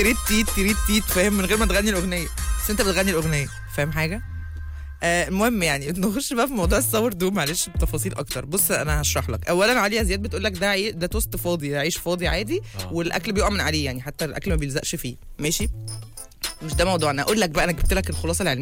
تريت تيت تريت تيت، فاهم؟ من غير ما تغني الاغنيه، بس انت بتغني الاغنيه، فاهم حاجه؟ المهم يعني نخش بقى في موضوع الساور دو، معلش بتفاصيل اكتر. بص انا هشرح لك. اولا عليا زياد بتقول لك ده توست فاضي، ده عيش فاضي عادي، والاكل بيقع من عليه، يعني حتى الاكل ما بيلزقش فيه. ماشي، مش ده موضوعنا. اقول لك بقى، انا جبت لك الخلاصه العلميه